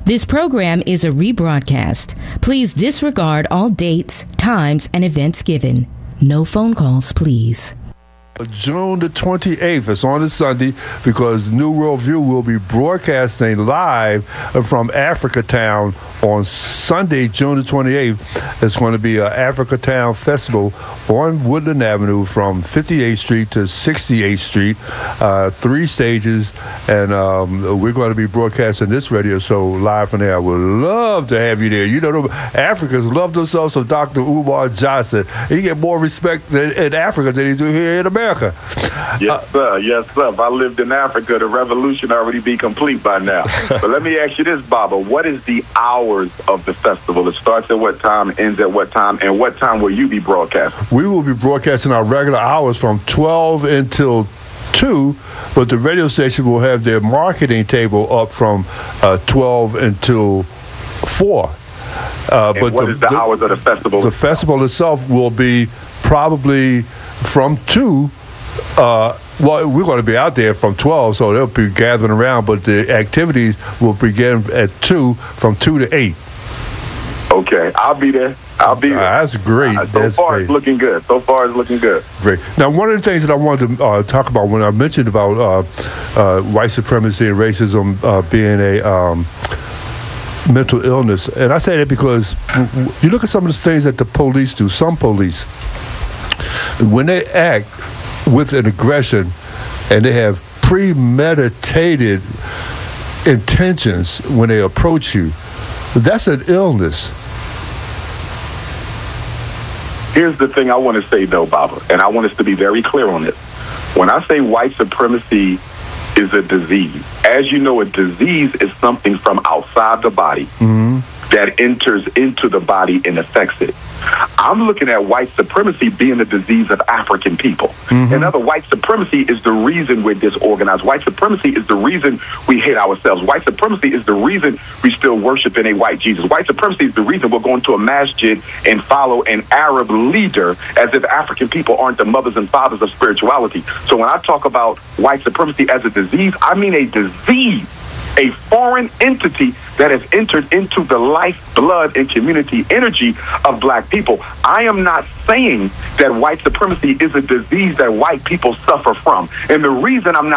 This program is a rebroadcast. Please disregard all dates, times, and events given. No phone calls, please. June the 28th. It's on a Sunday because New World View will be broadcasting live from Africa Town on Sunday, June the 28th. It's going to be an Africa Town Festival on Woodland Avenue from 58th Street to 68th Street, 3 stages, and we're going to be broadcasting this radio show live from there. I would love to have you there. You know, Africans love themselves some Dr. Umar Johnson. He get more respect in Africa than he do here in America. Yes, sir. Yes, sir. If I lived in Africa, the revolution already be complete by now. But let me ask you this, Baba. What is the hours of the festival? It starts at what time, ends at what time, and what time will you be broadcasting? We will be broadcasting our regular hours from 12 until 2, but the radio station will have their marketing table up from 12 until 4. But what is the hours of the festival? The festival itself will be probably from 2. Well, we're going to be out there from 12, so they'll be gathering around, but the activities will begin at 2, from 2 to 8. Okay, I'll be there. That's great. So far, it's looking good. Great. Now, one of the things that I wanted to talk about when I mentioned about white supremacy and racism being a mental illness, and I say that because you look at some of the things that the police do, some police, when they act with an aggression and they have premeditated intentions when they approach you, that's an illness. Here's the thing I want to say, though, Baba, and I want us to be very clear on this. When I say white supremacy is a disease, as you know, a disease is something from outside the body that enters into the body and affects it. I'm looking at white supremacy being a disease of African people. Another, white supremacy is the reason we're disorganized. White supremacy is the reason we hate ourselves. White supremacy is the reason we still worship in a white Jesus. White supremacy is the reason we're going to a masjid and follow an Arab leader as if African people aren't the mothers and fathers of spirituality. So when I talk about white supremacy as a disease, I mean a disease, a foreign entity that has entered into the life, blood, and community energy of black people. I am not saying that white supremacy is a disease that white people suffer from. And the reason I'm not